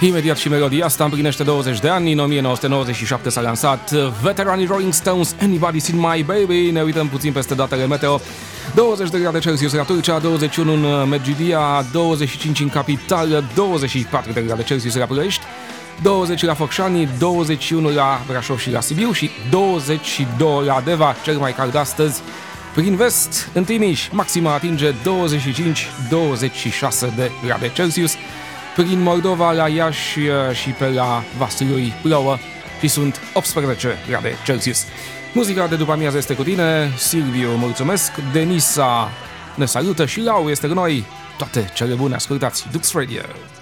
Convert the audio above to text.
Imediat și melodia asta împlinește 20 de ani. În 1997 s-a lansat veteranii Rolling Stones, Anybody Seen My Baby. Ne uităm puțin peste datele meteo. 20 de grade Celsius la Turcia, 21 în Medgidia, 25 în capitală, 24 de grade Celsius la Ploiești, 20 la Focșani, 21 la Brașov și la Sibiu și 22 la Deva, cel mai cald astăzi. Prin vest, în Timiș, maxima atinge 25-26 de grade Celsius. Prin Moldova, la Iași și pe la Vaslui plouă și sunt 18 grade Celsius. Muzica de după amiază este cu tine, Silviu, mulțumesc, Denisa ne salută și Lau este cu noi. Toate cele bune, ascultați Dux Radio.